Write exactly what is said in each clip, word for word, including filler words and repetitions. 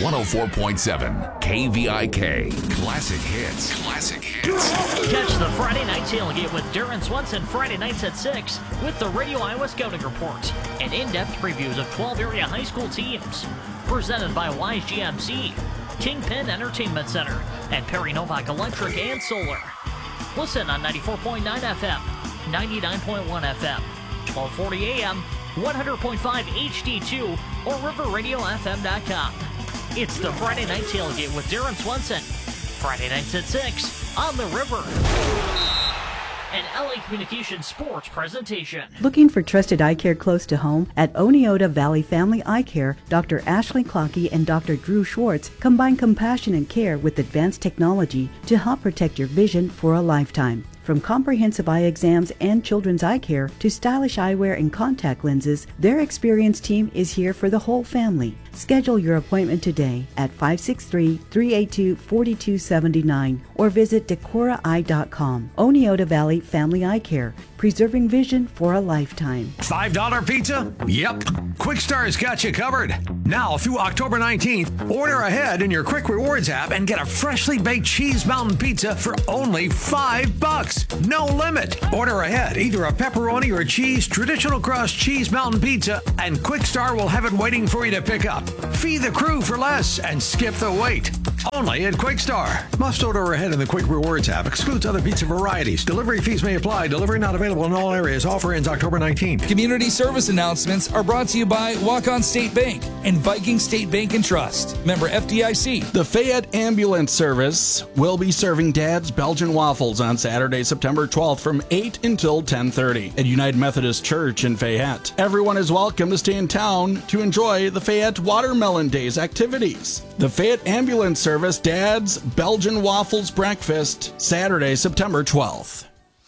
one oh four point seven K V I K. Classic hits. Classic hits. Catch the Friday Night Tailgate with Darren Swenson Friday nights at six with the Radio Iowa Scouting Report and in-depth previews of twelve area high school teams. Presented by Wise G M C, Kingpin Entertainment Center, and Perry Novak Electric and Solar. Listen on ninety-four point nine F M, ninety-nine point one F M, twelve forty A M, one hundred point five H D two, or river radio f m dot com. It's the Friday Night Tailgate with Darren Swenson. Friday nights at six on the River. An L A Communications Sports presentation. Looking for trusted eye care close to home? At Oneota Valley Family Eye Care, Doctor Ashley Clockey and Doctor Drew Schwartz combine compassion and care with advanced technology to help protect your vision for a lifetime. From comprehensive eye exams and children's eye care to stylish eyewear and contact lenses, their experienced team is here for the whole family. Schedule your appointment today at five six three, three eight two, four two seven nine or visit decora eye dot com. Oneota Valley Family Eye Care, preserving vision for a lifetime. five dollar pizza? Yep. Quick Star's got you covered. Now through October nineteenth, order ahead in your Quick Rewards app and get a freshly baked cheese mountain pizza for only five bucks. No limit. Order ahead, either a pepperoni or cheese traditional crust cheese mountain pizza, and Quick Star will have it waiting for you to pick up. Feed the crew for less and skip the wait. Only at Quick Star. Must order ahead in the Quick Rewards app. Excludes other pizza varieties. Delivery fees may apply. Delivery not available in all areas. Offer ends October nineteenth. Community service announcements are brought to you by Walk-On State Bank and Viking State Bank and Trust. Member F D I C. The Fayette Ambulance Service will be serving Dad's Belgian Waffles on Saturday, September twelfth from eight until ten thirty at United Methodist Church in Fayette. Everyone is welcome to stay in town to enjoy the Fayette Watermelon Days activities. The Fayette Ambulance Service Dad's Belgian Waffles Breakfast, Saturday, September twelfth.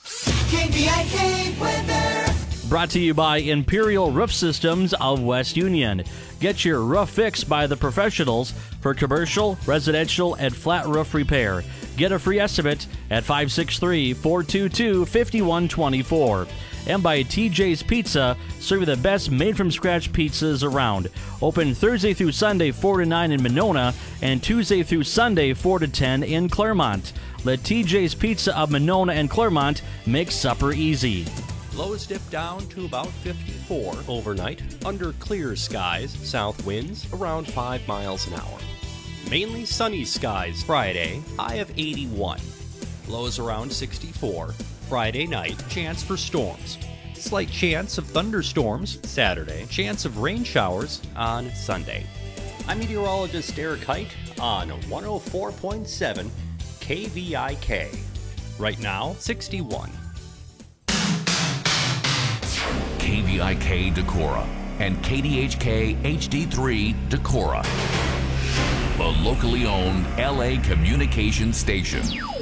K V I K weather. Brought to you by Imperial Roof Systems of West Union. Get your roof fixed by the professionals for commercial, residential, and flat roof repair. Get a free estimate at five six three, four two two, five one two four. And by T J's Pizza, serving the best made-from-scratch pizzas around. Open Thursday through Sunday, four to nine in Monona, and Tuesday through Sunday, four to ten in Claremont. Let T J's Pizza of Monona and Claremont make supper easy. Lows dip down to about fifty-four overnight, under clear skies, south winds around five miles an hour. Mainly sunny skies Friday, high of eighty-one. Lows around sixty-four. Friday night, chance for storms. Slight chance of thunderstorms Saturday. Chance of rain showers on Sunday. I'm meteorologist Derek Hike on one oh four point seven K V I K. Right now, sixty-one. K V I K Decorah and K D H K H D three Decorah. The locally owned L A communications station.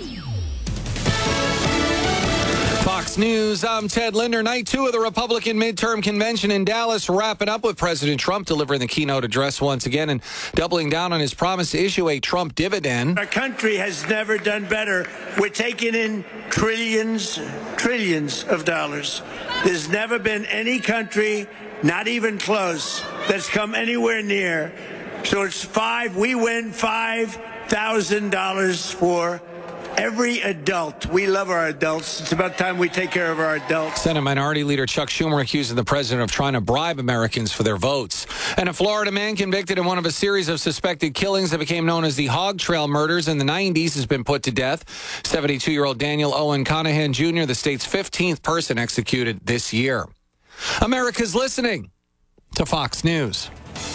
Fox News, I'm Ted Linder. Night two of the Republican midterm convention in Dallas, wrapping up with President Trump delivering the keynote address once again and doubling down on his promise to issue a Trump dividend. Our country has never done better. We're taking in trillions, trillions of dollars. There's never been any country, not even close, that's come anywhere near. So it's five, we win five thousand dollars for every adult. We love our adults. It's about time we take care of our adults. Senate Minority Leader Chuck Schumer accusing the president of trying to bribe Americans for their votes. And a Florida man convicted in one of a series of suspected killings that became known as the Hog Trail murders in the nineties has been put to death. seventy-two-year-old Daniel Owen Conahan Junior, the state's fifteenth person executed this year. America's listening to Fox News.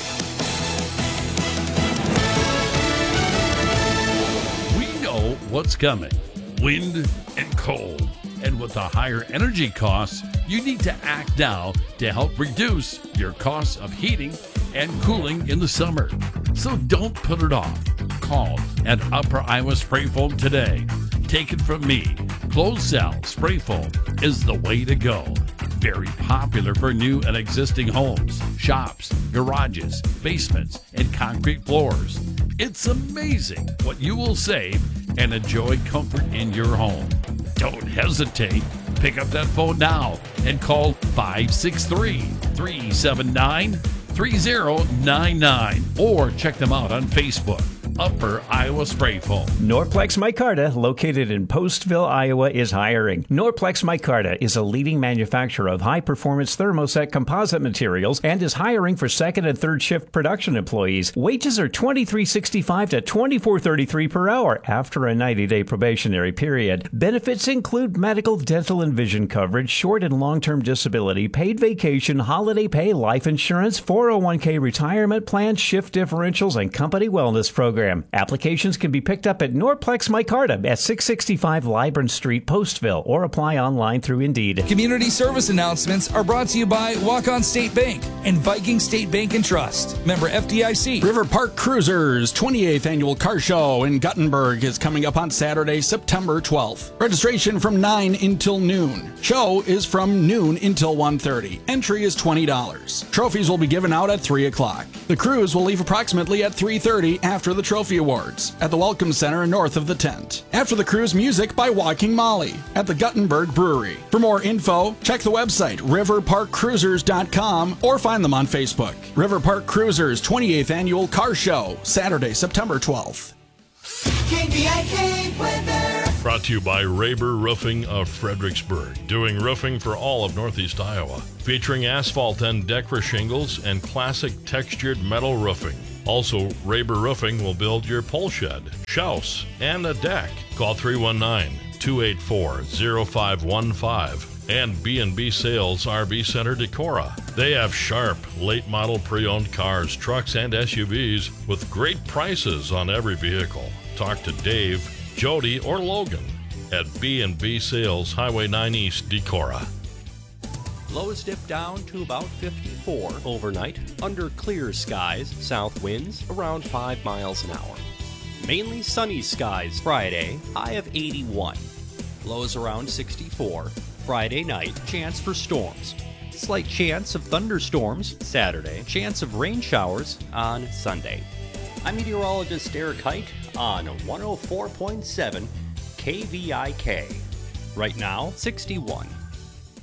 What's coming? Wind and cold. And with the higher energy costs, you need to act now to help reduce your costs of heating and cooling in the summer. So don't put it off. Call at Upper Iowa Spray Foam today. Take it from me. Closed cell spray foam is the way to go. Very popular for new and existing homes, shops, garages, basements, and concrete floors. It's amazing what you will save and enjoy comfort in your home. Don't hesitate. Pick up that phone now and call five six three, three seven nine, three zero nine nine or check them out on Facebook. Upper Iowa Spray Foam. Norplex Micarta, located in Postville, Iowa, is hiring. Norplex Micarta is a leading manufacturer of high-performance thermoset composite materials and is hiring for second and third shift production employees. Wages are twenty-three sixty-five to twenty-four thirty-three per hour after a ninety-day probationary period. Benefits include medical, dental, and vision coverage, short and long-term disability, paid vacation, holiday pay, life insurance, four oh one k retirement plan, shift differentials, and company wellness program. Applications can be picked up at Norplex Micarta at six sixty-five Libron Street, Postville, or apply online through Indeed. Community service announcements are brought to you by Walk-On State Bank and Viking State Bank and Trust. Member F D I C. River Park Cruisers twenty-eighth Annual Car Show in Guttenberg is coming up on Saturday, September twelfth. Registration from nine until noon. Show is from noon until one thirty. Entry is twenty dollars. Trophies will be given out at three o'clock. The cruise will leave approximately at three thirty after the Trophy Awards at the Welcome Center north of the tent. After the cruise, music by Walking Molly at the Guttenberg Brewery. For more info, check the website river park cruisers dot com or find them on Facebook. River Park Cruisers twenty-eighth Annual Car Show, Saturday, September twelfth. K V I K weather. Brought to you by Raber Roofing of Fredericksburg, doing roofing for all of Northeast Iowa, featuring asphalt and Decra shingles and classic textured metal roofing. Also, Raber Roofing will build your pole shed, house, and a deck. Call three one nine, two eight four, zero five one five. And B and B Sales R V Center Decorah. They have sharp, late-model pre-owned cars, trucks, and S U Vs with great prices on every vehicle. Talk to Dave, Jody, or Logan at B and B Sales, Highway nine East, Decorah. Lows dip down to about fifty-four overnight under clear skies, south winds around five miles an hour. Mainly sunny skies Friday, high of eighty-one. Lows around sixty-four. Friday night, chance for storms. Slight chance of thunderstorms Saturday. Chance of rain showers on Sunday. I'm meteorologist Derek Height on one oh four point seven K V I K. Right now, sixty-one.